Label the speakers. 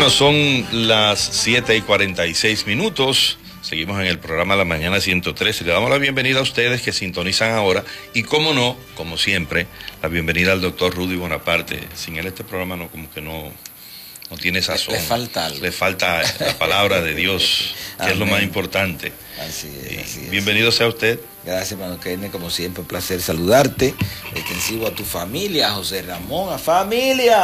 Speaker 1: Bueno, son las 7:46. Seguimos en el programa La Mañana 113. Le damos la bienvenida a ustedes que sintonizan ahora. Y como no, como siempre, la bienvenida al doctor Rudy Bonaparte. Sin él este programa no tiene sazón. Le falta la palabra de Dios, que es lo más importante.
Speaker 2: Así es.
Speaker 1: Bienvenido sea usted.
Speaker 2: Gracias, hermano Kenneth, como siempre, un placer saludarte. Extensivo a tu familia, a José Ramón, a familia.